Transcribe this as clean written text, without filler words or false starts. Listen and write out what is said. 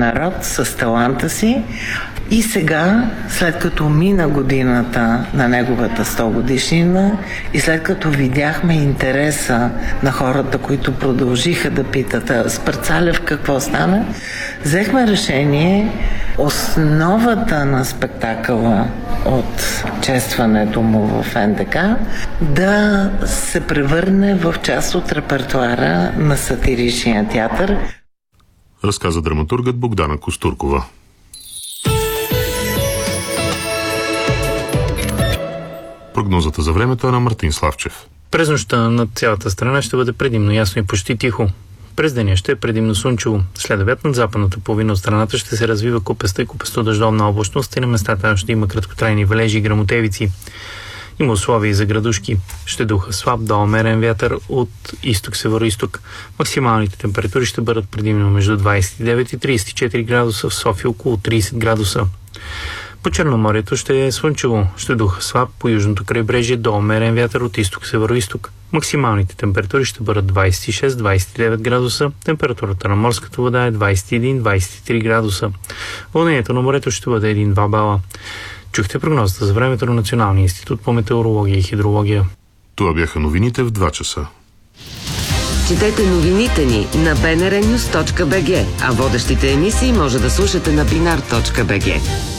народ с таланта си. И сега, след като мина годината на неговата 100 годишнина и след като видяхме интереса на хората, които продължиха да питат с Парцалев какво стана, взехме решение основата на спектакъла от честването му в НДК да се превърне в част от репертуара на сатиричния театър. Разказа драматургът Богдана Костуркова. Прогнозата за времето е на Мартин Славчев. През нощта над цялата страна ще бъде предимно ясно и почти тихо. През деня ще е предимно слънчево. След обяд над западната половина от страната ще се развива купеста и купесто-дъждовна облачност и на местата ще има краткотрайни валежи и гръмотевици. Има условия и за градушки. Ще духа слаб до умерен вятър от изток-северо-исток. Максималните температури ще бъдат предимно между 29 и 34 градуса, в София около 30 градуса. По Черноморието ще е слънчево. Ще духа слаб по южното крайбрежие до умерен вятър от изток-северо-исток. Максималните температури ще бъдат 26-29 градуса. Температурата на морската вода е 21-23 градуса. Вълнението на морето ще бъде 1-2 бала. Чухте прогнозата за времето на Националния институт по метеорология и хидрология. Това бяха новините в 2 часа. Четете новините ни на bnrnews.bg, а водещите емисии може да слушате на binar.bg.